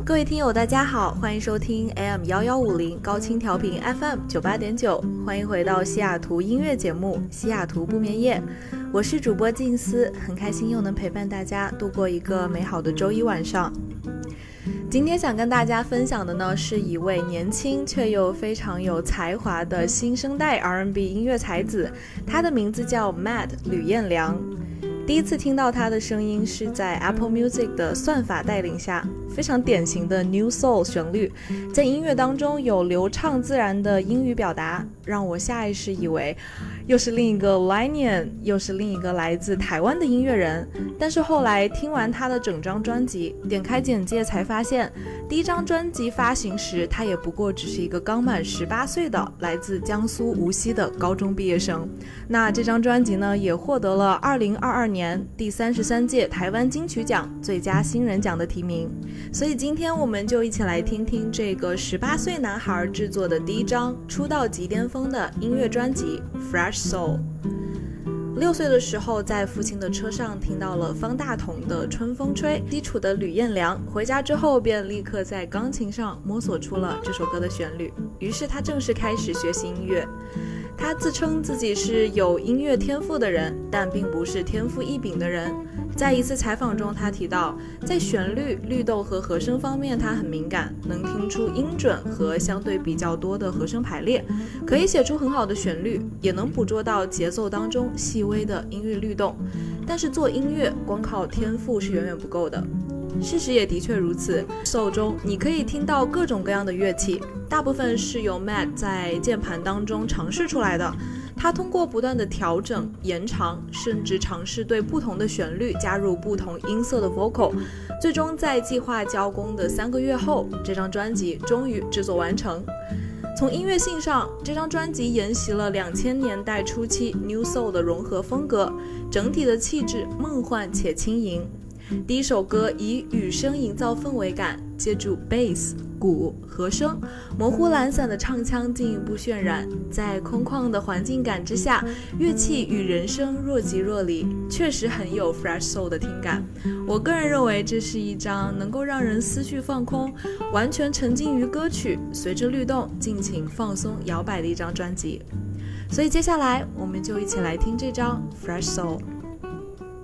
各位听友大家好，欢迎收听 AM1150 高清调频 FM 98.9，欢迎回到西雅图音乐节目西雅图不眠夜，我是主播静思，很开心又能陪伴大家度过一个美好的周一晚上。今天想跟大家分享的呢，是一位年轻却又非常有才华的新生代 R&B 音乐才子，他的名字叫 Mad 吕彦良。第一次听到他的声音是在 Apple Music 的算法带领下，非常典型的 New Soul 旋律，在音乐当中有流畅自然的英语表达，让我下意识以为又是另一个 Linean， 又是另一个来自台湾的音乐人。但是后来听完他的整张专辑，点开简介才发现，第一张专辑发行时他也不过只是一个刚满18岁的来自江苏无锡的高中毕业生。那这张专辑呢，也获得了2022年第33届台湾金曲奖最佳新人奖的提名。所以今天我们就一起来听听这个18岁男孩制作的第一张出道即巅峰的音乐专辑 Fresh Soul。6岁的时候，在父亲的车上听到了方大同的《春风吹》，基础的吕彦良回家之后便立刻在钢琴上摸索出了这首歌的旋律，于是他正式开始学习音乐。他自称自己是有音乐天赋的人，但并不是天赋异禀的人。在一次采访中，他提到在旋律、律动和和声方面他很敏感，能听出音准和相对比较多的和声排列，可以写出很好的旋律，也能捕捉到节奏当中细微的音乐律动。但是做音乐光靠天赋是远远不够的。事实也的确如此， Soul 中你可以听到各种各样的乐器，大部分是由 Matt 在键盘当中尝试出来的。他通过不断的调整、延长，甚至尝试对不同的旋律加入不同音色的 vocal， 最终在计划交工的3个月后，这张专辑终于制作完成。从音乐性上，这张专辑沿袭了2000年代初期 New Soul 的融合风格，整体的气质梦幻且轻盈。第一首歌以雨声营造氛围感，借助 bass、鼓、和声，模糊懒散的唱腔进一步渲染，在空旷的环境感之下，乐器与人声若即若离，确实很有 Fresh Soul 的听感。我个人认为这是一张能够让人思绪放空，完全沉浸于歌曲，随着律动尽情放松摇摆的一张专辑。所以接下来我们就一起来听这张 Fresh Soul。